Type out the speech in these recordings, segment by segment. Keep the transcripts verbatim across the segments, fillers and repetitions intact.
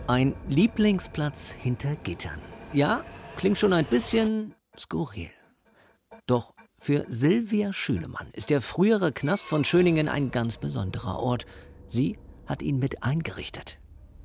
Ein Lieblingsplatz hinter Gittern. Ja, klingt schon ein bisschen skurril. Doch für Silvia Schünemann ist der frühere Knast von Schöningen ein ganz besonderer Ort. Sie hat ihn mit eingerichtet.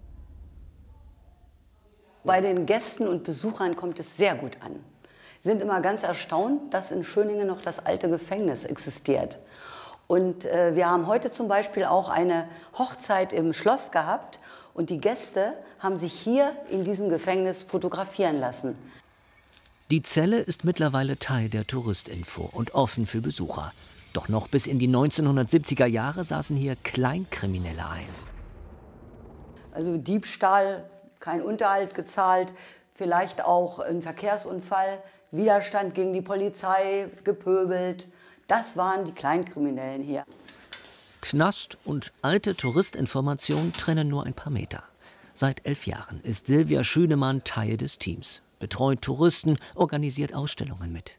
Bei den Gästen und Besuchern kommt es sehr gut an. Sie sind immer ganz erstaunt, dass in Schöningen noch das alte Gefängnis existiert. Und äh, wir haben heute zum Beispiel auch eine Hochzeit im Schloss gehabt. Und die Gäste haben sich hier in diesem Gefängnis fotografieren lassen. Die Zelle ist mittlerweile Teil der Touristinfo und offen für Besucher. Doch noch bis in die neunzehnhundertsiebziger Jahre saßen hier Kleinkriminelle ein. Also Diebstahl, kein Unterhalt gezahlt, vielleicht auch ein Verkehrsunfall, Widerstand gegen die Polizei, gepöbelt. Das waren die Kleinkriminellen hier. Knast und alte Touristinformation trennen nur ein paar Meter. Seit elf Jahren ist Silvia Schünemann Teil des Teams. Betreut Touristen, organisiert Ausstellungen mit.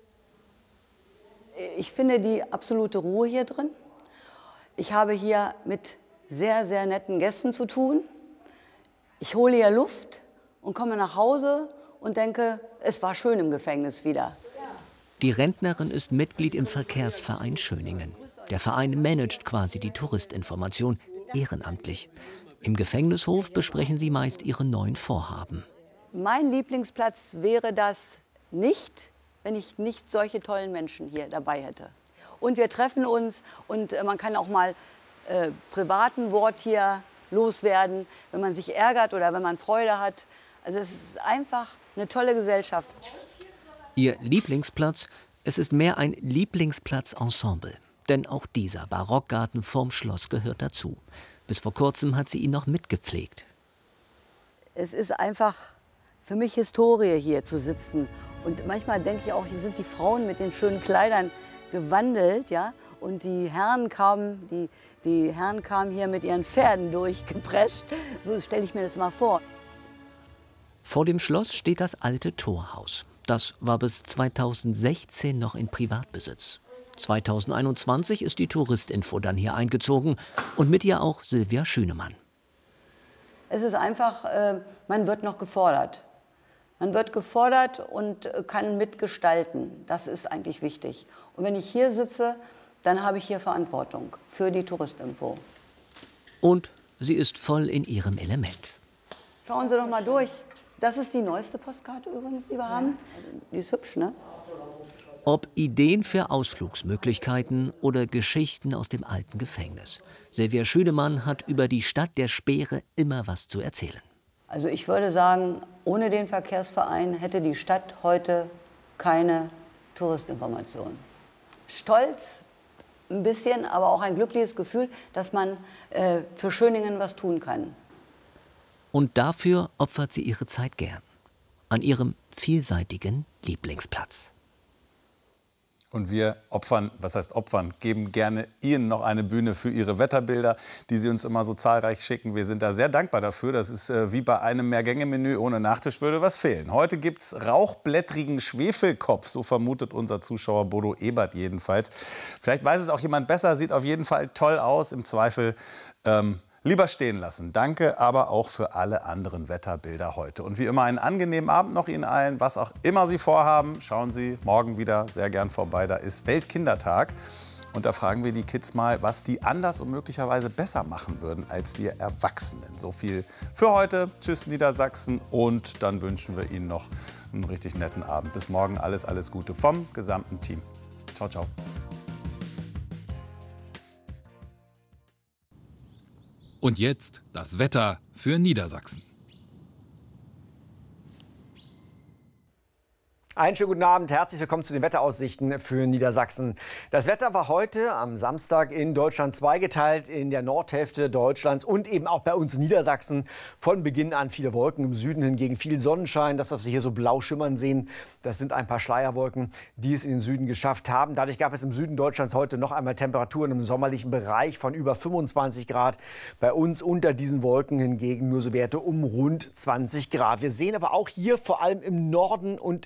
Ich finde die absolute Ruhe hier drin. Ich habe hier mit sehr, sehr netten Gästen zu tun. Ich hole hier Luft und komme nach Hause und denke, es war schön im Gefängnis wieder. Die Rentnerin ist Mitglied im Verkehrsverein Schöningen. Der Verein managt quasi die Touristinformation ehrenamtlich. Im Gefängnishof besprechen sie meist ihre neuen Vorhaben. Mein Lieblingsplatz wäre das nicht, wenn ich nicht solche tollen Menschen hier dabei hätte. Und wir treffen uns und man kann auch mal äh, privaten Wort hier loswerden, wenn man sich ärgert oder wenn man Freude hat. Also es ist einfach eine tolle Gesellschaft. Ihr Lieblingsplatz? Es ist mehr ein Lieblingsplatz-Ensemble. Denn auch dieser Barockgarten vorm Schloss gehört dazu. Bis vor kurzem hat sie ihn noch mitgepflegt. Es ist einfach für mich Historie, hier zu sitzen. Und manchmal denke ich auch, hier sind die Frauen mit den schönen Kleidern gewandelt, ja. Und die Herren kamen, die, die Herren kamen hier mit ihren Pferden durchgeprescht. So stelle ich mir das mal vor. Vor dem Schloss steht das alte Torhaus. Das war bis zweitausendsechzehn noch in Privatbesitz. zweitausendeinundzwanzig ist die Touristinfo dann hier eingezogen und mit ihr auch Silvia Schünemann. Es ist einfach, äh, man wird noch gefordert. Man wird gefordert und kann mitgestalten. Das ist eigentlich wichtig. Und wenn ich hier sitze, dann habe ich hier Verantwortung für die Touristinfo. Und sie ist voll in ihrem Element. Schauen Sie doch mal durch. Das ist die neueste Postkarte übrigens, die wir haben. Die ist hübsch, ne? Ob Ideen für Ausflugsmöglichkeiten oder Geschichten aus dem alten Gefängnis. Silvia Schünemann hat über die Stadt der Speere immer was zu erzählen. Also ich würde sagen, ohne den Verkehrsverein hätte die Stadt heute keine Touristinformation. Stolz ein bisschen, aber auch ein glückliches Gefühl, dass man äh, für Schöningen was tun kann. Und dafür opfert sie ihre Zeit gern. An ihrem vielseitigen Lieblingsplatz. Und wir opfern, was heißt opfern, geben gerne Ihnen noch eine Bühne für Ihre Wetterbilder, die Sie uns immer so zahlreich schicken. Wir sind da sehr dankbar dafür. Das ist äh, wie bei einem Mehrgänge-Menü ohne Nachtisch würde was fehlen. Heute gibt es rauchblättrigen Schwefelkopf, so vermutet unser Zuschauer Bodo Ebert jedenfalls. Vielleicht weiß es auch jemand besser, sieht auf jeden Fall toll aus. Im Zweifel ähm, lieber stehen lassen. Danke aber auch für alle anderen Wetterbilder heute. Und wie immer einen angenehmen Abend noch Ihnen allen. Was auch immer Sie vorhaben, schauen Sie morgen wieder sehr gern vorbei. Da ist Weltkindertag. Und da fragen wir die Kids mal, was die anders und möglicherweise besser machen würden als wir Erwachsenen. So viel für heute. Tschüss Niedersachsen. Und dann wünschen wir Ihnen noch einen richtig netten Abend. Bis morgen alles, alles Gute vom gesamten Team. Ciao, ciao. Und jetzt das Wetter für Niedersachsen. Einen schönen guten Abend, herzlich willkommen zu den Wetteraussichten für Niedersachsen. Das Wetter war heute am Samstag in Deutschland zweigeteilt, in der Nordhälfte Deutschlands und eben auch bei uns in Niedersachsen. Von Beginn an viele Wolken, im Süden hingegen viel Sonnenschein. Das, was Sie hier so blau schimmern sehen, das sind ein paar Schleierwolken, die es in den Süden geschafft haben. Dadurch gab es im Süden Deutschlands heute noch einmal Temperaturen im sommerlichen Bereich von über fünfundzwanzig Grad. Bei uns unter diesen Wolken hingegen nur so Werte um rund zwanzig Grad. Wir sehen aber auch hier vor allem im Norden und im Nordwesten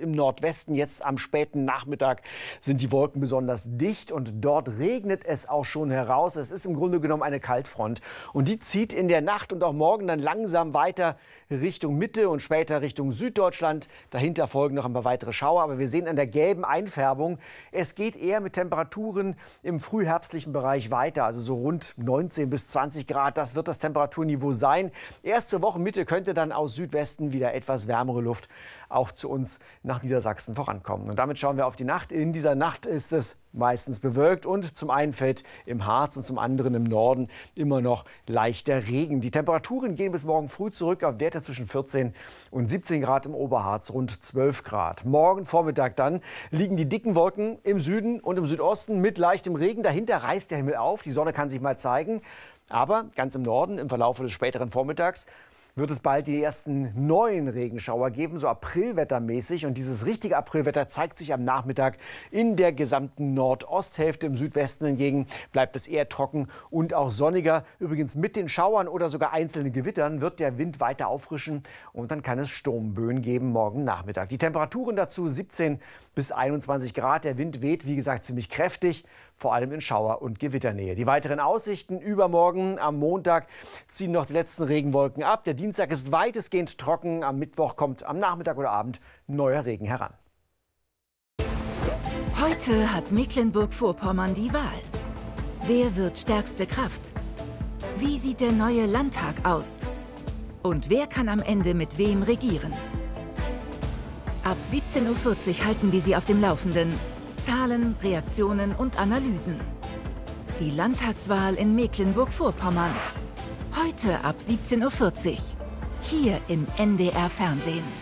Nordwesten. Jetzt am späten Nachmittag sind die Wolken besonders dicht und dort regnet es auch schon heraus. Es ist im Grunde genommen eine Kaltfront und die zieht in der Nacht und auch morgen dann langsam weiter Richtung Mitte und später Richtung Süddeutschland. Dahinter folgen noch ein paar weitere Schauer, aber wir sehen an der gelben Einfärbung, es geht eher mit Temperaturen im frühherbstlichen Bereich weiter, also so rund neunzehn bis zwanzig Grad. Das wird das Temperaturniveau sein. Erst zur Wochenmitte könnte dann aus Südwesten wieder etwas wärmere Luft auch zu uns nach Niedersachsen vorankommen. Und damit schauen wir auf die Nacht. In dieser Nacht ist es meistens bewölkt und zum einen fällt im Harz und zum anderen im Norden immer noch leichter Regen. Die Temperaturen gehen bis morgen früh zurück auf Werte zwischen vierzehn und siebzehn Grad, im Oberharz rund zwölf Grad. Morgen Vormittag dann liegen die dicken Wolken im Süden und im Südosten mit leichtem Regen. Dahinter reißt der Himmel auf, die Sonne kann sich mal zeigen. Aber ganz im Norden, im Verlauf des späteren Vormittags, wird es bald die ersten neuen Regenschauer geben, so aprilwettermäßig. Und dieses richtige Aprilwetter zeigt sich am Nachmittag in der gesamten Nordosthälfte. Im Südwesten hingegen bleibt es eher trocken und auch sonniger. Übrigens mit den Schauern oder sogar einzelnen Gewittern wird der Wind weiter auffrischen und dann kann es Sturmböen geben morgen Nachmittag. Die Temperaturen dazu siebzehn bis einundzwanzig Grad. Der Wind weht, wie gesagt, ziemlich kräftig, vor allem in Schauer- und Gewitternähe. Die weiteren Aussichten: übermorgen am Montag ziehen noch die letzten Regenwolken ab. Der Dienstag ist weitestgehend trocken. Am Mittwoch kommt am Nachmittag oder Abend neuer Regen heran. Heute hat Mecklenburg-Vorpommern die Wahl. Wer wird stärkste Kraft? Wie sieht der neue Landtag aus? Und wer kann am Ende mit wem regieren? Ab siebzehn Uhr vierzig halten wir Sie auf dem Laufenden. Zahlen, Reaktionen und Analysen. Die Landtagswahl in Mecklenburg-Vorpommern. Heute ab siebzehn Uhr vierzig. Hier im N D R Fernsehen.